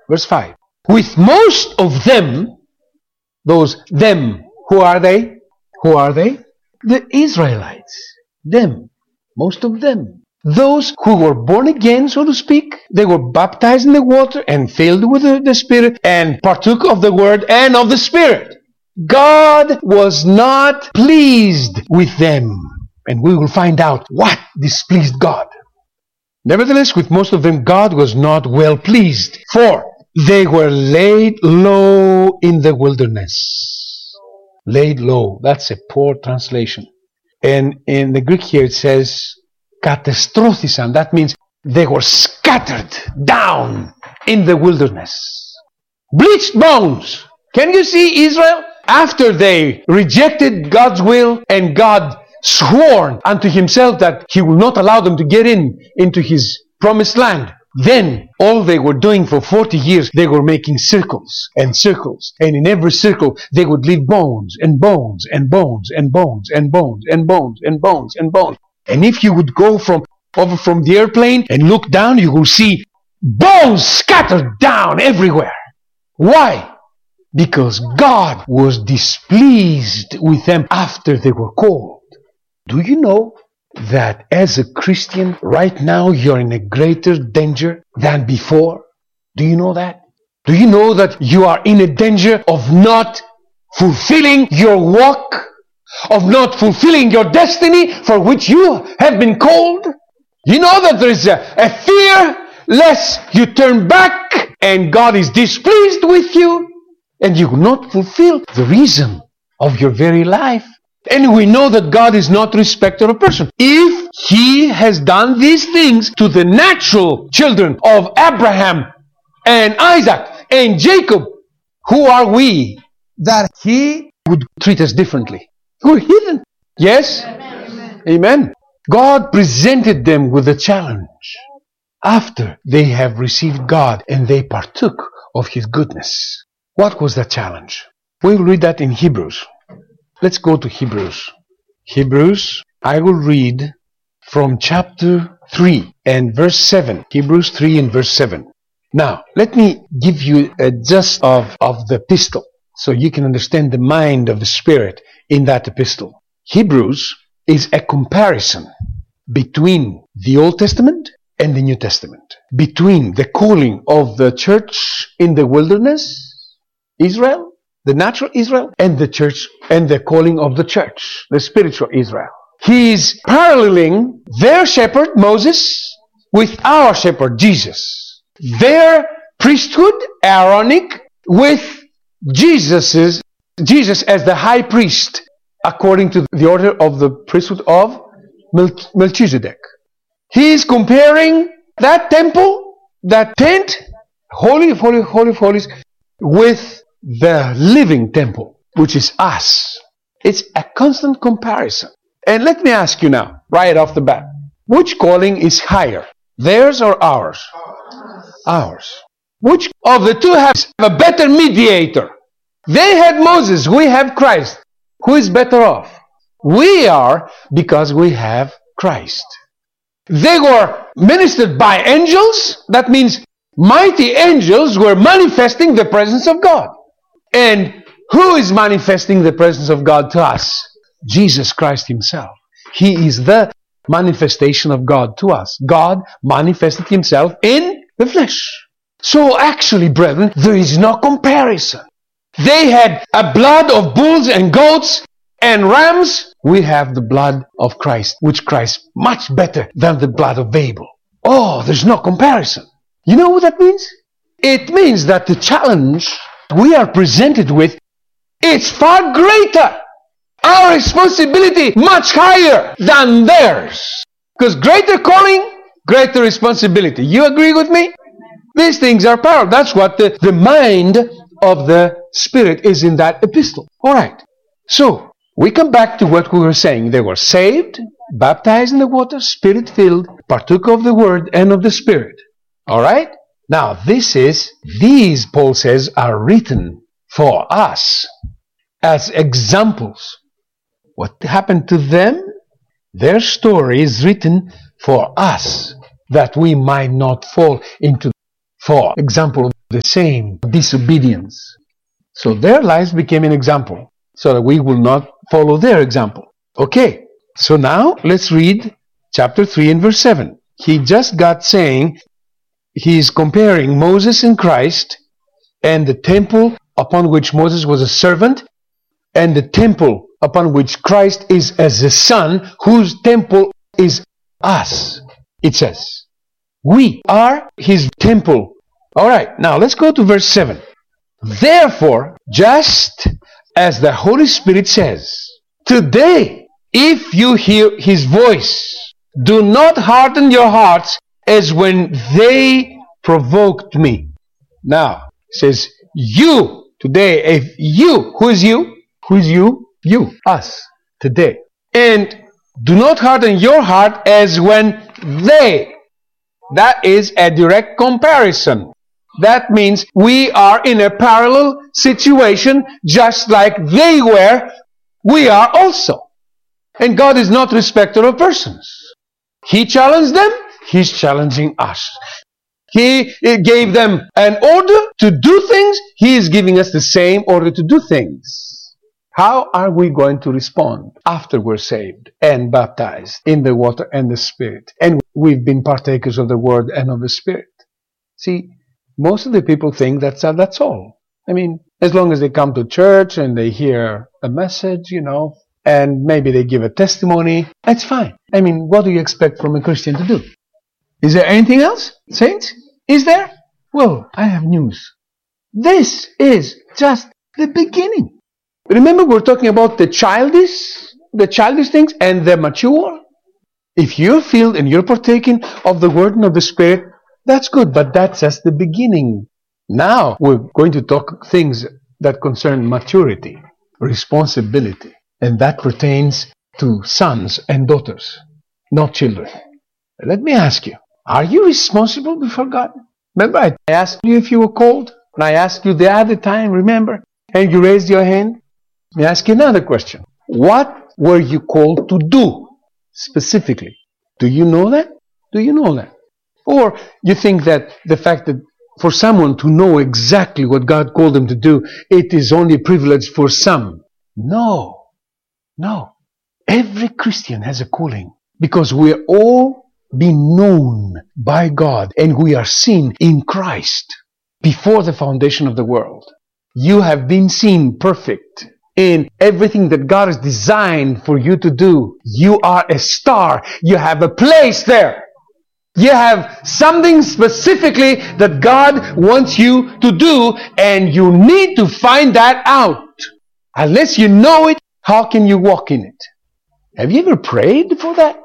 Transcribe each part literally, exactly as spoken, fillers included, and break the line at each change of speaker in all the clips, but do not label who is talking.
Verse five. With most of them, those them, who are they? Who are they? The Israelites. Them. Most of them. Those who were born again, so to speak, they were baptized in the water and filled with the, the Spirit and partook of the Word and of the Spirit. God was not pleased with them. And we will find out what displeased God. Nevertheless, with most of them, God was not well pleased, for they were laid low in the wilderness. Laid low. That's a poor translation. And in the Greek here it says, katastrophisan. That means they were scattered down in the wilderness. Bleached bones. Can you see Israel? After they rejected God's will and God sworn unto himself that he will not allow them to get in into his promised land. Then all they were doing for forty years, they were making circles and circles. And in every circle, they would leave bones and bones and bones and bones and bones and bones and bones and bones. And if you would go from over from the airplane and look down, you will see bones scattered down everywhere. Why? Because God was displeased with them after they were called. Do you know that as a Christian, right now you're in a greater danger than before? Do you know that? Do you know that you are in a danger of not fulfilling your walk? Of not fulfilling your destiny for which you have been called? You know that there is a, a fear lest you turn back and God is displeased with you and you will not fulfill the reason of your very life. And we know that God is not a respecter of person. If He has done these things to the natural children of Abraham and Isaac and Jacob, who are we that He would treat us differently? We're heathen. Yes? Amen. Amen. God presented them with a challenge after they have received God and they partook of His goodness. What was that challenge? We will read that in Hebrews. Let's go to Hebrews. Hebrews, I will read from chapter three and verse seven. Hebrews three and verse seven. Now, let me give you a gist of, of the epistle so you can understand the mind of the Spirit in that epistle. Hebrews is a comparison between the Old Testament and the New Testament. Between the calling of the church in the wilderness, Israel, the natural Israel, and the church, and the calling of the church, the spiritual Israel. He is paralleling their shepherd, Moses, with our shepherd, Jesus. Their priesthood, Aaronic, with Jesus's, Jesus as the high priest, according to the order of the priesthood of Melchizedek. He is comparing that temple, that tent, holy of holy, holy of holies, with the living temple, which is us. It's a constant comparison. And let me ask you now, right off the bat, which calling is higher? Theirs or ours? Ours. Which of the two has a better mediator? They had Moses, we have Christ. Who is better off? We are, because we have Christ. They were ministered by angels. That means mighty angels were manifesting the presence of God. And who is manifesting the presence of God to us? Jesus Christ Himself. He is the manifestation of God to us. God manifested Himself in the flesh. So actually, brethren, there is no comparison. They had a blood of bulls and goats and rams. We have the blood of Christ, which Christ much better than the blood of Abel. Oh, there's no comparison. You know what that means? It means that the challenge we are presented with, it's far greater. Our responsibility much higher than theirs. Because greater calling, greater responsibility. You agree with me? These things are powerful. That's what the, the mind of the Spirit is in that epistle. Alright. So, we come back to what we were saying. They were saved, baptized in the water, Spirit-filled, partook of the Word and of the Spirit. Alright? Now, this is, these, Paul says, are written for us as examples. What happened to them? Their story is written for us, that we might not fall into, for example, the same disobedience. So their lives became an example, so that we will not follow their example. Okay, so now let's read chapter three and verse seven. He just got saying, he's comparing Moses and Christ and the temple upon which Moses was a servant and the temple upon which Christ is as a son, whose temple is us. It says, we are his temple. All right, now let's go to verse seven. Therefore, just as the Holy Spirit says, today, if you hear his voice, do not harden your hearts as when they provoked me. Now, it says, you, today, if you, who is you? Who is you? You, us, today. And do not harden your heart as when they. That is a direct comparison. That means we are in a parallel situation, just like they were, we are also. And God is not respecter of persons. He challenged them, he's challenging us. He gave them an order to do things, he is giving us the same order to do things. How are we going to respond after we're saved and baptized in the water and the Spirit? And we've been partakers of the Word and of the Spirit. See, most of the people think that's, uh, that's all. I mean, as long as they come to church and they hear a message, you know, and maybe they give a testimony, that's fine. I mean, what do you expect from a Christian to do? Is there anything else, saints? Is there? Well, I have news. This is just the beginning. Remember, we're talking about the childish, the childish things and the mature. If you're filled and you're partaking of the Word and of the Spirit, that's good, but that's just the beginning. Now we're going to talk things that concern maturity, responsibility, and that pertains to sons and daughters, not children. Let me ask you, are you responsible before God? Remember, I asked you if you were called, and I asked you the other time, remember, and you raised your hand. Let me ask you another question. What were you called to do specifically? Do you know that? Do you know that? Or you think that the fact that for someone to know exactly what God called them to do, it is only a privilege for some? No. No. Every Christian has a calling, because we're all being known by God and we are seen in Christ before the foundation of the world. You have been seen perfect in everything that God has designed for you to do. You are a star. You have a place there. You have something specifically that God wants you to do, and you need to find that out. Unless you know it, how can you walk in it? Have you ever prayed for that?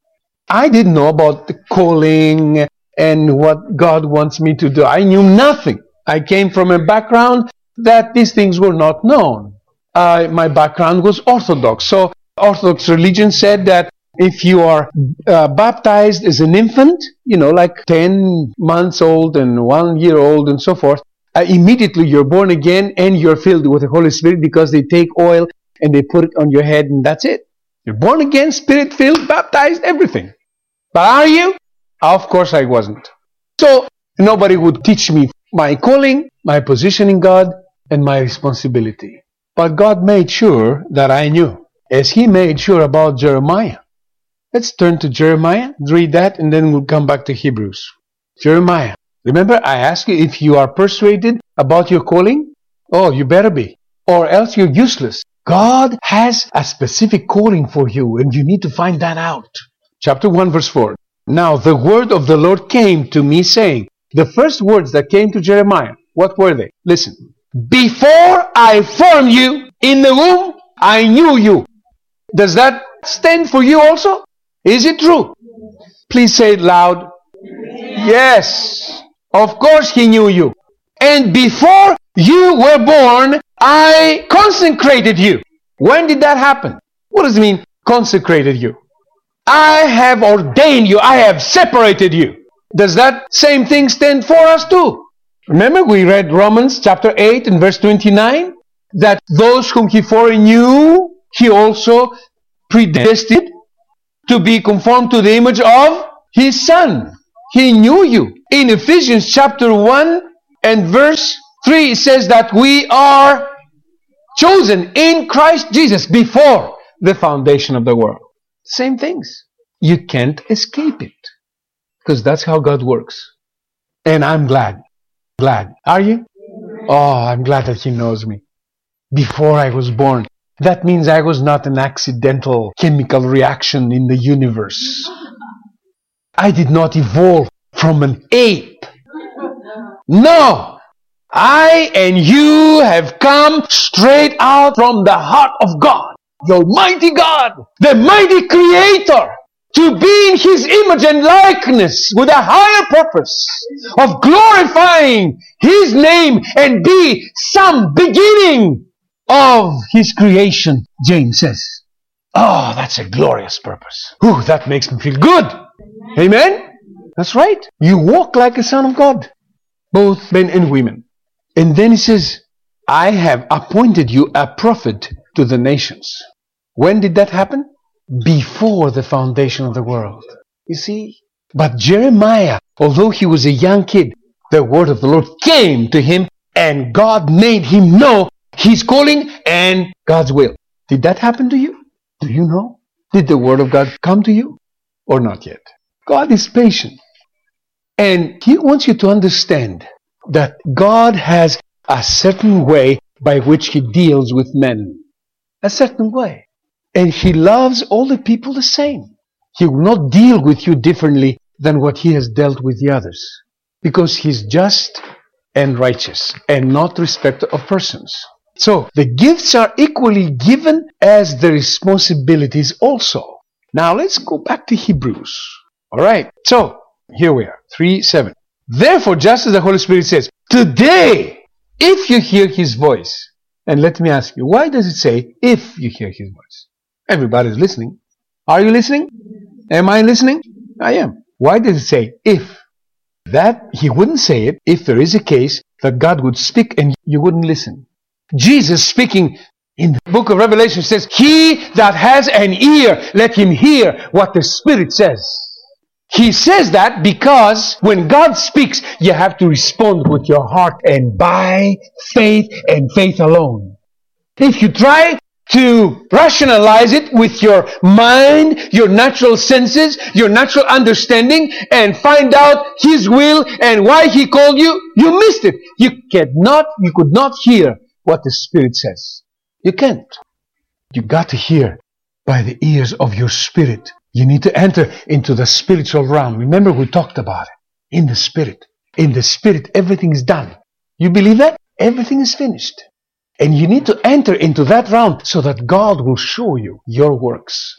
I didn't know about the calling and what God wants me to do. I knew nothing. I came from a background that these things were not known. Uh, my background was Orthodox. So Orthodox religion said that if you are uh, baptized as an infant, you know, like ten months old and one year old and so forth, uh, immediately you're born again and you're filled with the Holy Spirit, because they take oil and they put it on your head and that's it. You're born again, Spirit filled, baptized, everything. But are you? Of course I wasn't. So nobody would teach me my calling, my position in God, and my responsibility. But God made sure that I knew, as He made sure about Jeremiah. Let's turn to Jeremiah, read that, and then we'll come back to Hebrews. Jeremiah. Remember, I asked you if you are persuaded about your calling? Oh, you better be, or else you're useless. God has a specific calling for you, and you need to find that out. Chapter one, verse four. Now the word of the Lord came to me, saying, the first words that came to Jeremiah, what were they? Listen. Before I formed you in the womb, I knew you. Does that stand for you also? Is it true? Please say it loud. Yes. Of course He knew you. And before you were born, I consecrated you. When did that happen? What does it mean, consecrated you? I have ordained you. I have separated you. Does that same thing stand for us too? Remember, we read Romans chapter eight and verse twenty-nine, that those whom He foreknew, He also predestined to be conformed to the image of His Son. He knew you. In Ephesians chapter one And verse three says that we are chosen in Christ Jesus before the foundation of the world. Same things. You can't escape it. Because that's how God works. And I'm glad. Glad. Are you? Oh, I'm glad that He knows me. Before I was born. That means I was not an accidental chemical reaction in the universe. I did not evolve from an ape. No! I and you have come straight out from the heart of God, the Almighty God, the mighty Creator, to be in His image and likeness with a higher purpose of glorifying His name and be some beginning of His creation, James says. Oh, that's a glorious purpose. Ooh, that makes me feel good. Amen? That's right. You walk like a son of God, both men and women. And then he says, I have appointed you a prophet to the nations. When did that happen? Before the foundation of the world. You see? But Jeremiah, although he was a young kid, the word of the Lord came to him and God made him know His calling and God's will. Did that happen to you? Do you know? Did the word of God come to you? Or not yet? God is patient. And He wants you to understand that God has a certain way by which He deals with men. A certain way. And He loves all the people the same. He will not deal with you differently than what He has dealt with the others. Because He's just and righteous and not respecter of persons. So, the gifts are equally given as the responsibilities also. Now, let's go back to Hebrews. Alright, so, here we are, three seven. Therefore, just as the Holy Spirit says, today, if you hear His voice, and let me ask you, why does it say, if you hear His voice? Everybody's listening. Are you listening? Am I listening? I am. Why does it say, if? That, He wouldn't say it if there is a case that God would speak and you wouldn't listen. Jesus speaking in the book of Revelation says, he that has an ear, let him hear what the Spirit says. He says that because when God speaks, you have to respond with your heart and by faith and faith alone. If you try to rationalize it with your mind, your natural senses, your natural understanding, and find out His will and why He called you, you missed it. You cannot, you could not hear what the Spirit says. You can't. You got to hear by the ears of your spirit. You need to enter into the spiritual realm. Remember, we talked about it. In the Spirit. In the Spirit, everything is done. You believe that? Everything is finished. And you need to enter into that realm so that God will show you your works.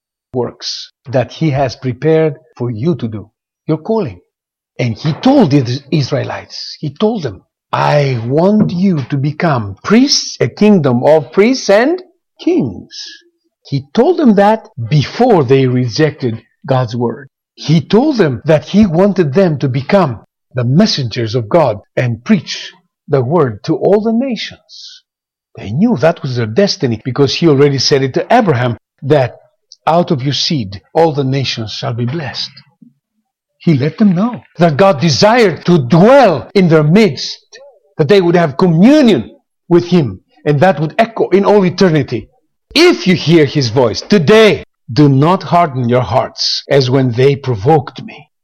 Works that He has prepared for you to do. Your calling. And He told the Israelites, He told them, I want you to become priests, a kingdom of priests and kings. He told them that before they rejected God's word. He told them that He wanted them to become the messengers of God and preach the word to all the nations. They knew that was their destiny because He already said it to Abraham that out of your seed all the nations shall be blessed. He let them know that God desired to dwell in their midst, that they would have communion with Him, and that would echo in all eternity. If you hear His voice today, do not harden your hearts as when they provoked me.